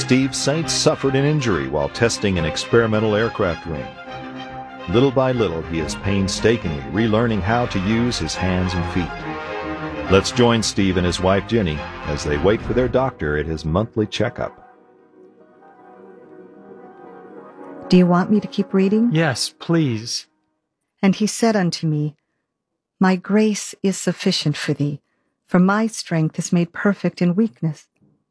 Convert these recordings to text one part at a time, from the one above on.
Steve Saints suffered an injury while testing an experimental aircraft wing. Little by little, he is painstakingly relearning how to use his hands and feet. Let's join Steve and his wife Jenny as they wait for their doctor at his monthly checkup. Do you want me to keep reading? Yes, please. And he said unto me, My grace is sufficient for thee, for my strength is made perfect in weakness.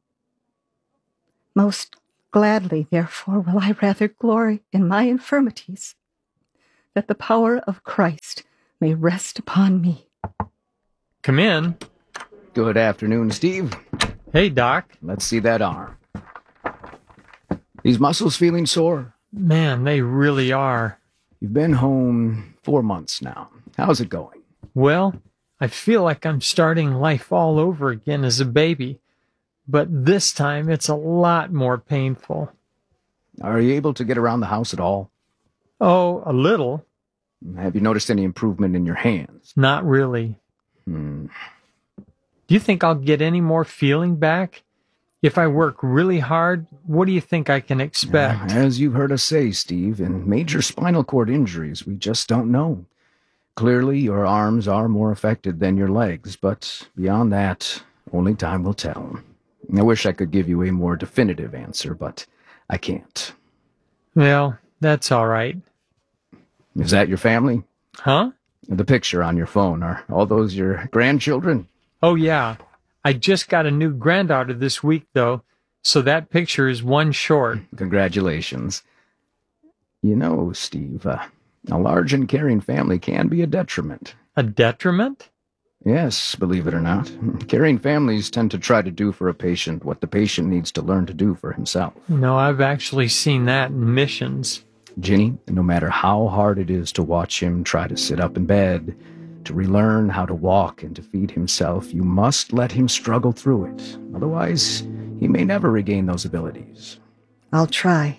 Most gladly, therefore, will I rather glory in my infirmities, that the power of Christ may rest upon me. Come in. Good afternoon, Steve. Hey, Doc. Let's see that arm. These muscles feeling sore? Man, they really are. You've been home 4 months now. How's it going? Well, I feel like I'm starting life all over again as a baby, but this time it's a lot more painful. Are you able to get around the house at all? Oh, a little. Have you noticed any improvement in your hands? Not really. Do you think I'll get any more feeling back? If I work really hard, what do you think I can expect? As you've heard us say, Steve, in major spinal cord injuries, we just don't know. Clearly, your arms are more affected than your legs, but beyond that, only time will tell. I wish I could give you a more definitive answer, but I can't. Well, that's all right. Is that your family? Huh? The picture on your phone, are all those your grandchildren? Oh, yeah. I just got a new granddaughter this week, though, so that picture is one short. Congratulations. You know, Steve, a large and caring family can be a detriment. A detriment? Yes, believe it or not. Caring families tend to try to do for a patient what the patient needs to learn to do for himself. No, I've actually seen that in missions. Jenny, no matter how hard it is to watch him try to sit up in bed, to relearn how to walk and to feed himself, you must let him struggle through it. Otherwise, he may never regain those abilities. I'll try.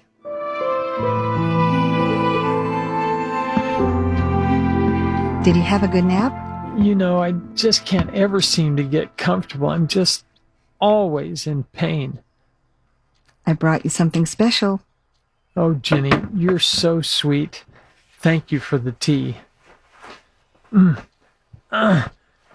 Did he have a good nap? You know, I just can't ever seem to get comfortable. I'm just always in pain. I brought you something special. Oh, Jenny, you're so sweet. Thank you for the tea. Oh,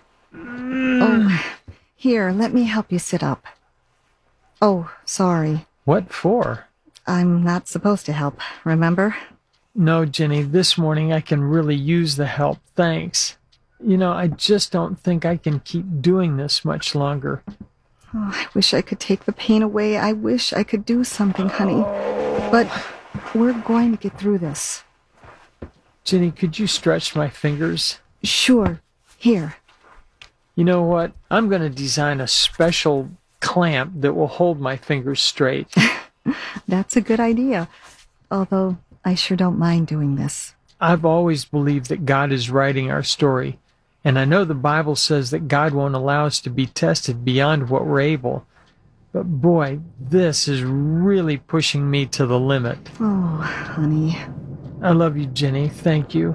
here, let me help you sit up. Oh, sorry. What for? I'm not supposed to help, remember? No, Jenny, this morning I can really use the help, thanks. You know, I just don't think I can keep doing this much longer. Oh, I wish I could take the pain away. I wish I could do something, honey. But we're going to get through this. Jenny, could you stretch my fingers? Sure. Here. You know what? I'm going to design a special clamp that will hold my fingers straight. That's a good idea. Although, I sure don't mind doing this. I've always believed that God is writing our story. And I know the Bible says that God won't allow us to be tested beyond what we're able. But boy, this is really pushing me to the limit. Oh, honey. I love you, Jenny. Thank you.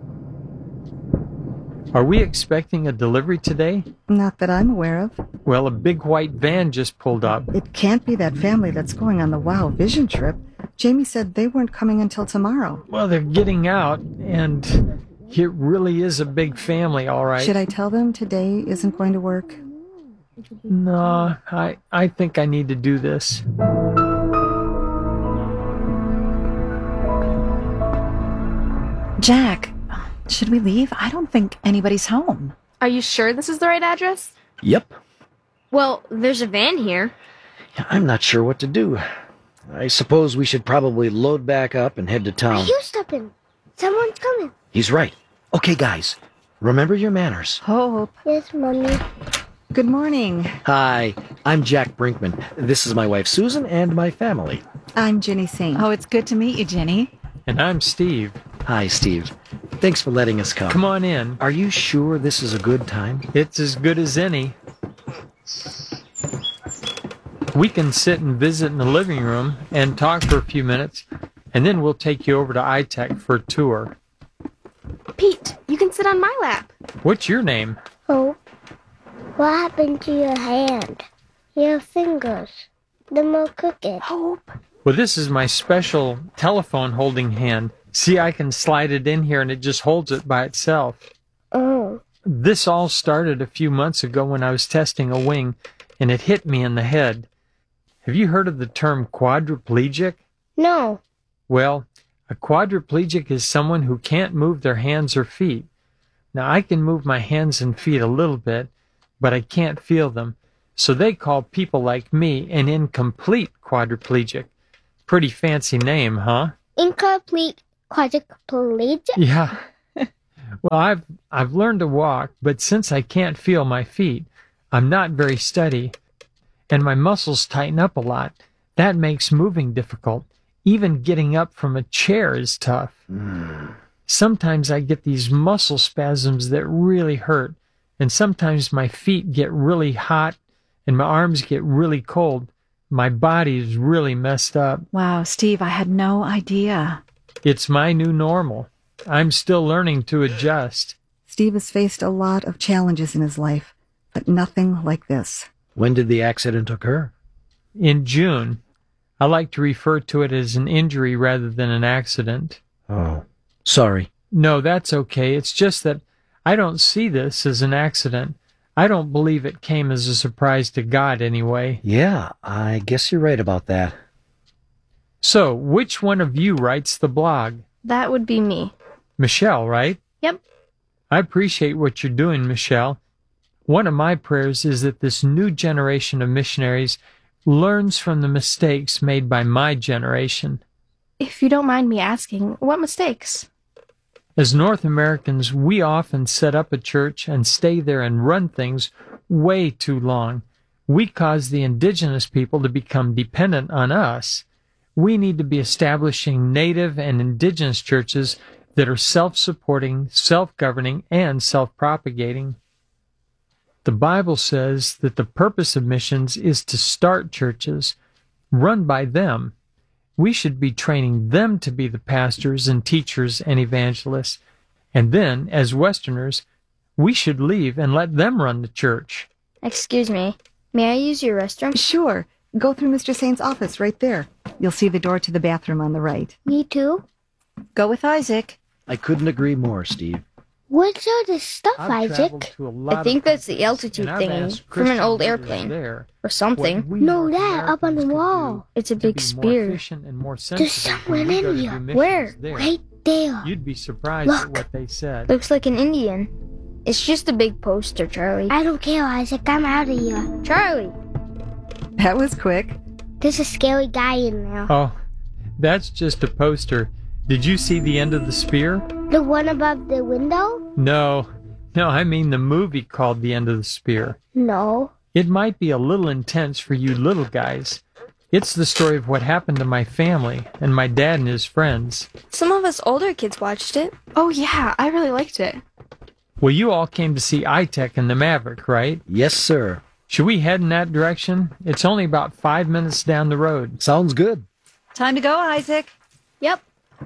Are we expecting a delivery today? Not that I'm aware of. Well, a big white van just pulled up. It can't be that family that's going on the WOW Vision trip. Jamie said they weren't coming until tomorrow. Well, they're getting out, and it really is a big family, all right. Should I tell them today isn't going to work? No, I think I need to do this. Jack, should we leave? I don't think anybody's home. Are you sure this is the right address? Yep. Well, there's a van here. I'm not sure what to do. I suppose we should probably load back up and head to town. Are you stopping? Someone's coming. He's right. Okay, guys. Remember your manners. Hope. Yes, Mommy. Good morning. Hi, I'm Jack Brinkman. This is my wife Susan and my family. I'm Jenny Saint. Oh, it's good to meet you, Jenny. And I'm Steve. Hi, Steve. Thanks for letting us come. Come on in. Are you sure this is a good time? It's as good as any. We can sit and visit in the living room and talk for a few minutes, and then we'll take you over to iTech for a tour. Pete, you can sit on my lap. What's your name? Oh, what happened to your hand? Your fingers? the more crooked. Hope. Well, this is my special telephone holding hand. See, I can slide it in here and it just holds it by itself. Oh. This all started a few months ago when I was testing a wing, and it hit me in the head. Have you heard of the term quadriplegic? No. Well, a quadriplegic is someone who can't move their hands or feet. Now, I can move my hands and feet a little bit, but I can't feel them. So they call people like me an incomplete quadriplegic. Pretty fancy name, huh? Incomplete quadriplegic? Yeah. Well, I've learned to walk, but since I can't feel my feet, I'm not very steady, and my muscles tighten up a lot. That makes moving difficult. Even getting up from a chair is tough. Sometimes I get these muscle spasms that really hurt, and sometimes my feet get really hot and my arms get really cold. My body is really messed up. Wow, Steve, I had no idea. It's my new normal. I'm still learning to adjust. Steve has faced a lot of challenges in his life, but nothing like this. When did the accident occur? In June. I like to refer to it as an injury rather than an accident. Oh, sorry. No, that's okay. It's just that I don't see this as an accident. I don't believe it came as a surprise to God anyway. Yeah, I guess you're right about that. So, which one of you writes the blog? That would be me. Michelle, right? Yep. I appreciate what you're doing, Michelle. One of my prayers is that this new generation of missionaries learns from the mistakes made by my generation. If you don't mind me asking, what mistakes? As North Americans, we often set up a church and stay there and run things way too long. We cause the indigenous people to become dependent on us. We need to be establishing native and indigenous churches that are self-supporting, self-governing, and self-propagating. The Bible says that the purpose of missions is to start churches run by them. We should be training them to be the pastors and teachers and evangelists. And then, as Westerners, we should leave and let them run the church. Excuse me. May I use your restroom? Sure. Go through Mr. Saint's office right there. You'll see the door to the bathroom on the right. Me too? Go with Isaac. I couldn't agree more, Steve. What's all this stuff, I've traveled Isaac? to a lot I think of that's the countries, altitude and I've thingy asked from an Christian old leaders airplane. there Or something. what we No, North that up on the Americans could wall. do It's a to big be more spear. efficient and more There's sensitive someone when we in go to here. do missions Where? there. Right there. You'd be surprised at Look. what they said. Looks like an Indian. It's just a big poster, Charlie. I don't care, Isaac. I'm out of here. Charlie! That was quick. There's a scary guy in there. Oh, that's just a poster. Did you see the end of the spear? The one above the window? No, I mean the movie called The End of the Spear. No. It might be a little intense for you little guys. It's the story of what happened to my family and my dad and his friends. Some of us older kids watched it. Oh, yeah, I really liked it. Well, you all came to see iTech and the Maverick, right? Yes, sir. Should we head in that direction? It's only about 5 minutes down the road. Sounds good. Time to go, Isaac. Yep.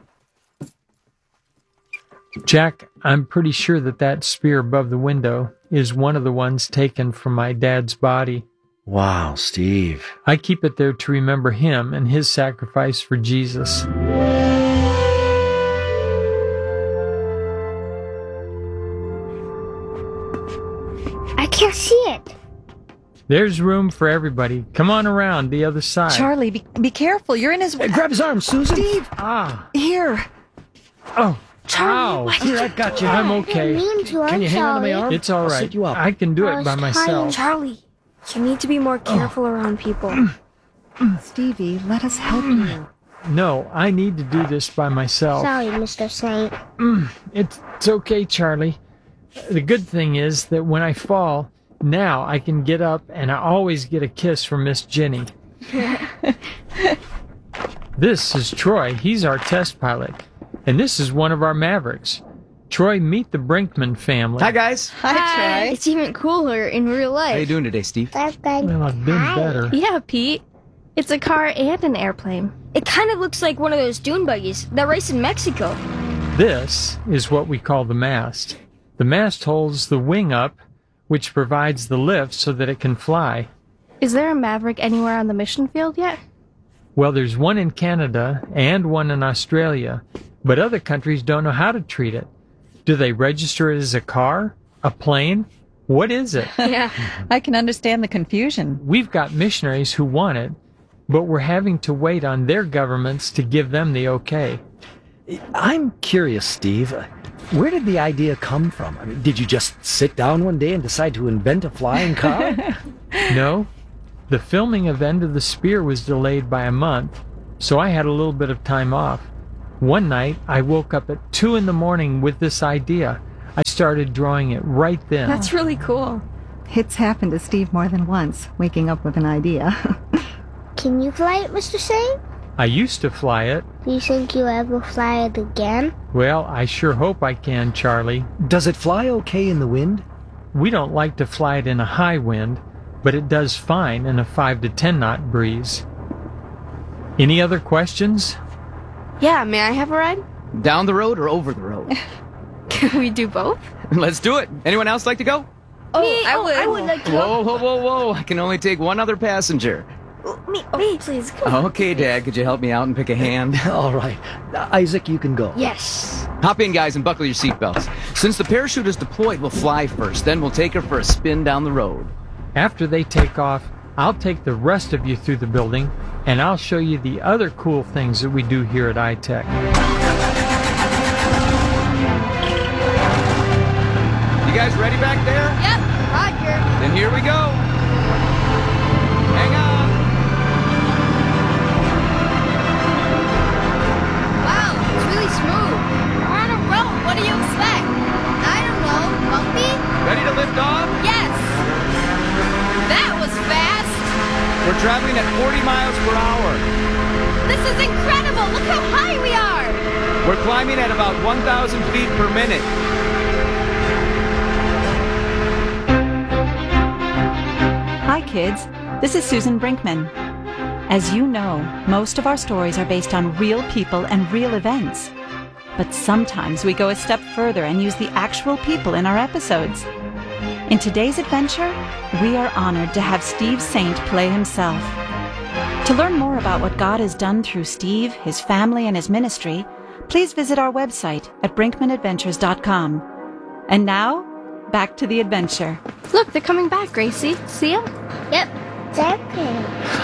Jack, I'm pretty sure that spear above the window is one of the ones taken from my dad's body. Wow, Steve. I keep it there to remember him and his sacrifice for Jesus. I can't see it. There's room for everybody. Come on around the other side. Charlie, be careful. You're in his way. Grab his arm, Susan. Steve, Ah. here. Oh. Charlie, Ow. Here, I've got you. I'm I didn't okay. mean to. I'm Can you hang on to my sorry. arm? It's all I'll right. sit you up. I can do I it was by myself. Charlie, you need to be more careful around people. Stevie, let us help you. No, I need to do this by myself. Sorry, Mr. Saint. It's okay, Charlie. The good thing is that when I fall, now I can get up and I always get a kiss from Miss Jenny. This is Troy. He's our test pilot. And this is one of our Mavericks. Troy, meet the Brinkman family. Hi, guys. Hi, Troy. It's even cooler in real life. How you doing today, Steve? That's good. Well, I've been better. Yeah, Pete. It's a car and an airplane. It kind of looks like one of those dune buggies that race in Mexico. This is what we call the mast. The mast holds the wing up, which provides the lift so that it can fly. Is there a Maverick anywhere on the mission field yet? Well, there's one in Canada and one in Australia, but other countries don't know how to treat it. Do they register it as a car? A plane? What is it? Yeah. I can understand the confusion. We've got missionaries who want it, but we're having to wait on their governments to give them the okay. I'm curious, Steve. Where did the idea come from? I mean, did you just sit down one day and decide to invent a flying car? No. The filming of End of the Spear was delayed by a month, so I had a little bit of time off. One night, I woke up at 2 a.m. with this idea. I started drawing it right then. That's really cool. It's happened to Steve more than once, waking up with an idea. Can you fly it, Mr. Saint? I used to fly it. Do you think you'll ever fly it again? Well, I sure hope I can, Charlie. Does it fly okay in the wind? We don't like to fly it in a high wind, but it does fine in a 5 to 10 knot breeze. Any other questions? Yeah, may I have a ride? Down the road or over the road? Can we do both? Let's do it. Anyone else like to go? Oh, I would like to. Whoa, whoa, whoa, whoa. I can only take one other passenger. Me, please. Okay, Dad, could you help me out and pick a hand? All right. Isaac, you can go. Yes. Hop in, guys, and buckle your seatbelts. Since the parachute is deployed, we'll fly first. Then we'll take her for a spin down the road. After they take off, I'll take the rest of you through the building, and I'll show you the other cool things that we do here at iTech. You guys ready back there? Yep, Roger. Then here we go. Hang on. Wow, it's really smooth. We're on a road. What do you expect? I don't know. Bumpy? Ready to lift off? Yes. That was fast. We're traveling at 40 miles per hour. This is incredible. Look how high we are. We're climbing at about 1,000 feet per minute. Hi, kids. This is Susan Brinkman. As you know, most of our stories are based on real people and real events. But sometimes we go a step further and use the actual people in our episodes. In today's adventure, we are honored to have Steve Saint play himself. To learn more about what God has done through Steve, his family, and his ministry, please visit our website at brinkmanadventures.com. And now, back to the adventure. Look, they're coming back, Gracie. See them? Yep. Exactly.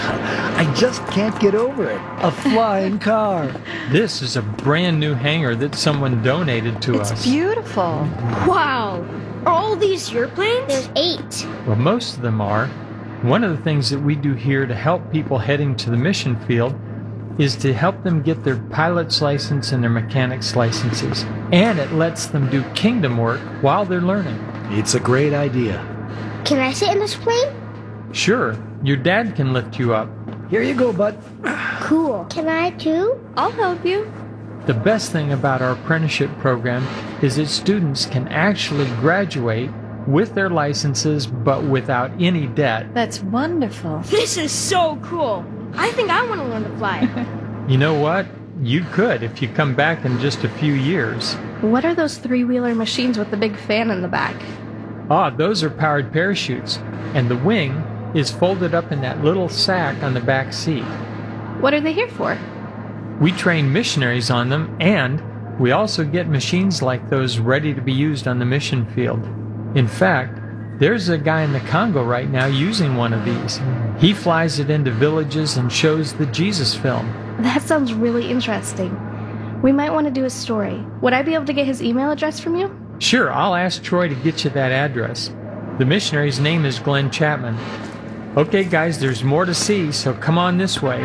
I just can't get over it. A flying car. This is a brand new hangar that someone donated to us. It's beautiful. Wow. Are all these your planes? There's 8. Well, most of them are. One of the things that we do here to help people heading to the mission field is to help them get their pilot's license and their mechanic's licenses. And it lets them do kingdom work while they're learning. It's a great idea. Can I sit in this plane? Sure, your dad can lift you up. Here you go, bud. Cool. Can I too? I'll help you. The best thing about our apprenticeship program is that students can actually graduate with their licenses but without any debt. That's wonderful. This is so cool. I think I want to learn to fly. You know what? You could if you come back in just a few years. What are those 3-wheeler machines with the big fan in the back? Those are powered parachutes, and the wing is folded up in that little sack on the back seat. What are they here for? We train missionaries on them, and we also get machines like those ready to be used on the mission field. In fact, there's a guy in the Congo right now using one of these. He flies it into villages and shows the Jesus film. That sounds really interesting. We might want to do a story. Would I be able to get his email address from you? Sure, I'll ask Troy to get you that address. The missionary's name is Glenn Chapman. Okay, guys, there's more to see, so come on this way.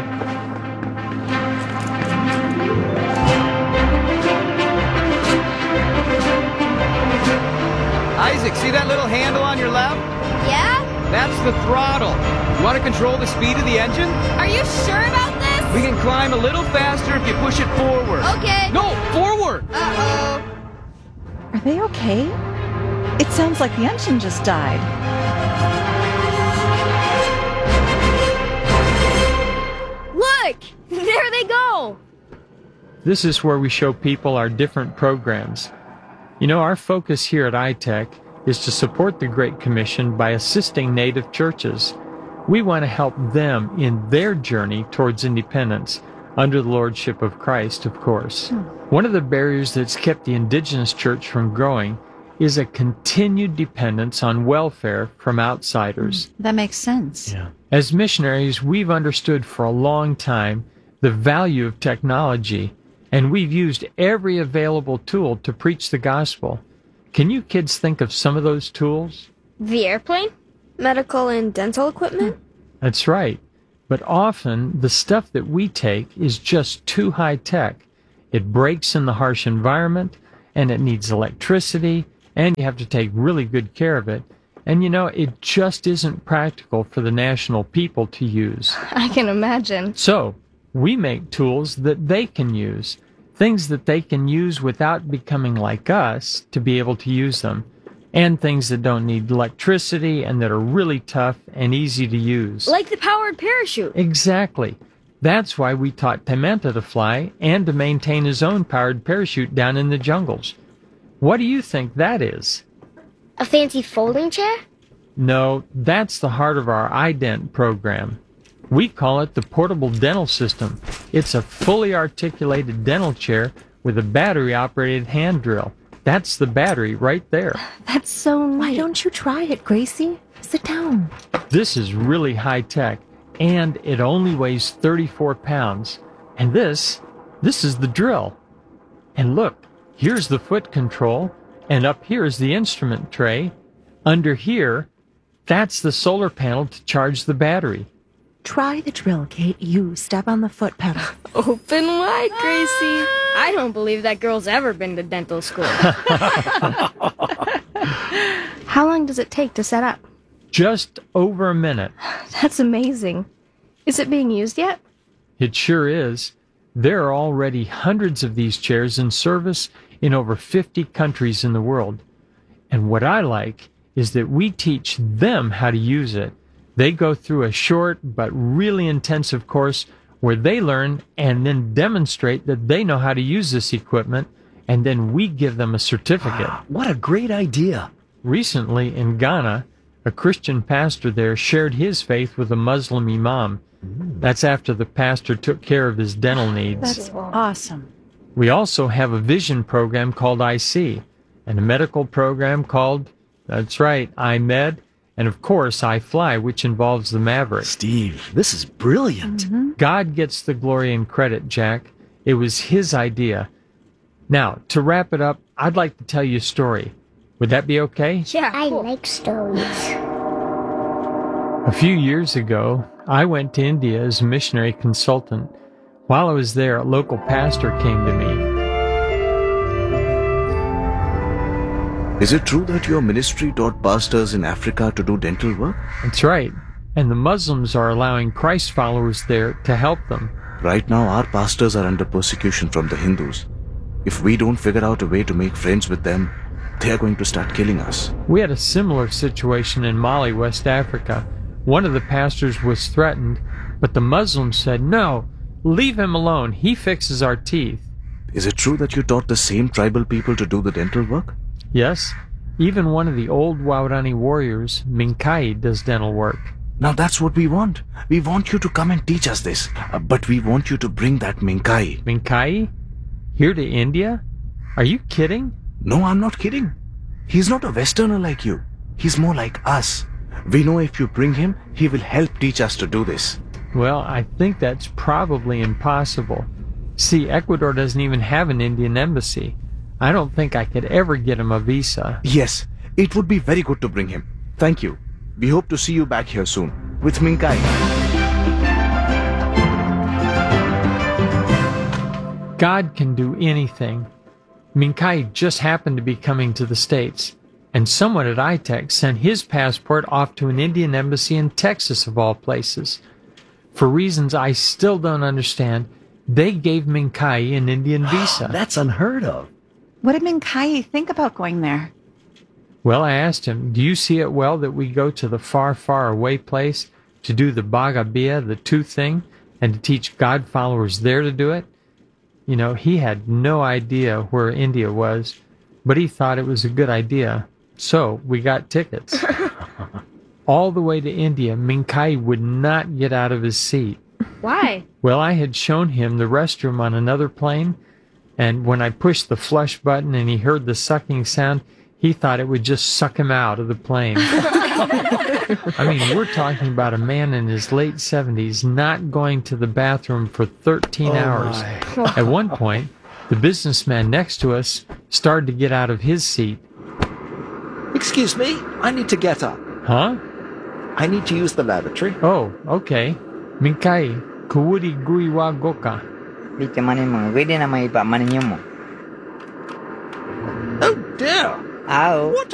Isaac, see that little handle on your left? Yeah? That's the throttle. You want to control the speed of the engine? Are you sure about this? We can climb a little faster if you push it forward. Okay. No, forward! Uh-oh. Are they okay? It sounds like the engine just died. Look! There they go! This is where we show people our different programs. You know, our focus here at iTech is to support the Great Commission by assisting native churches. We want to help them in their journey towards independence under the lordship of Christ, of course. One of the barriers that's kept the indigenous church from growing is a continued dependence on welfare from outsiders. That makes sense. Yeah. As missionaries, we've understood for a long time the value of technology, and we've used every available tool to preach the gospel. Can you kids think of some of those tools? The airplane? Medical and dental equipment? That's right. But often, the stuff that we take is just too high tech. It breaks in the harsh environment, and it needs electricity, and you have to take really good care of it. And you know, it just isn't practical for the national people to use. I can imagine. So, we make tools that they can use, things that they can use without becoming like us to be able to use them, and things that don't need electricity and that are really tough and easy to use. Like the powered parachute. Exactly. That's why we taught Pimenta to fly and to maintain his own powered parachute down in the jungles. What do you think that is? A fancy folding chair? No, that's the heart of our iDent program. We call it the Portable Dental System. It's a fully articulated dental chair with a battery-operated hand drill. That's the battery right there. That's so neat. Why don't you try it, Gracie? Sit down. This is really high-tech, and it only weighs 34 pounds. And this is the drill. And look, here's the foot control, and up here is the instrument tray. Under here, that's the solar panel to charge the battery. Try the drill, Kate. You step on the foot pedal. Open wide, Gracie. I don't believe that girl's ever been to dental school. How long does it take to set up? Just over a minute. That's amazing. Is it being used yet? It sure is. There are already hundreds of these chairs in service in over 50 countries in the world. And what I like is that we teach them how to use it. They go through a short but really intensive course where they learn and then demonstrate that they know how to use this equipment, and then we give them a certificate. What a great idea. Recently in Ghana, a Christian pastor there shared his faith with a Muslim imam. That's after the pastor took care of his dental needs. That's awesome. We also have a vision program called IC, and a medical program called, that's right, iMed, and of course iFly, which involves the Maverick. Steve, this is brilliant. God gets the glory and credit, Jack. It was his idea. Now, to wrap it up, I'd like to tell you a story. Would that be okay? Yeah, I cool. like stories. A few years ago, I went to India as a missionary consultant. While I was there, a local pastor came to me. Is it true that your ministry taught pastors in Africa to do dental work? That's right. And the Muslims are allowing Christ followers there to help them. Right now, our pastors are under persecution from the Hindus. If we don't figure out a way to make friends with them, they are going to start killing us. We had a similar situation in Mali, West Africa. One of the pastors was threatened, but the Muslims said, "No, leave him alone. He fixes our teeth." Is it true that you taught the same tribal people to do the dental work? Yes, even one of the old Waorani warriors, Minkai, does dental work. Now that's what we want. We want you to come and teach us this. But we want you to bring that Minkai. Minkai? Here to India? Are you kidding? No, I'm not kidding. He's not a Westerner like you. He's more like us. We know if you bring him, he will help teach us to do this. Well, I think that's probably impossible. See, Ecuador doesn't even have an Indian embassy. I don't think I could ever get him a visa. Yes, it would be very good to bring him. Thank you. We hope to see you back here soon with Minkai. God can do anything. Minkai just happened to be coming to the States, and someone at iTech sent his passport off to an Indian embassy in Texas, of all places. For reasons I still don't understand, they gave Minkai an Indian visa. That's unheard of. What did Minkai think about going there? Well, I asked him, do you see it well that we go to the far, far away place to do the Bhagabia, the tooth thing, and to teach God followers there to do it? You know, he had no idea where India was, but he thought it was a good idea. So we got tickets. all the way to India, Minkai would not get out of his seat. Why? Well, I had shown him the restroom on another plane, and when I pushed the flush button and he heard the sucking sound, he thought it would just suck him out of the plane. I mean, we're talking about a man in his late 70s not going to the bathroom for 13 hours. At one point, the businessman next to us started to get out of his seat. Excuse me, I need to get up. Huh? I need to use the lavatory. Oh, okay. Minkai, kuwuri gui wa goka. Oh dear! Ow. What